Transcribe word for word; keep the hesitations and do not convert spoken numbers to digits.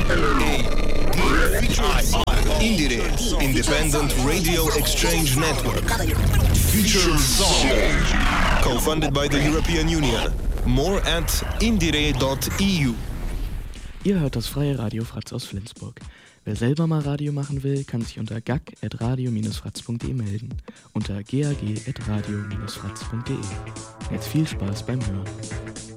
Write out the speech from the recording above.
Indire, Independent Radio Exchange Network. Future Song. Co-funded by the European Union. More at indire dot e u. Ihr hört das freie Radio Fratz aus Flensburg. Wer selber mal Radio machen will, kann sich unter gag at radio dash fratz punkt de melden. Unter gag at radio dash fratz punkt de. Jetzt viel Spaß beim Hören.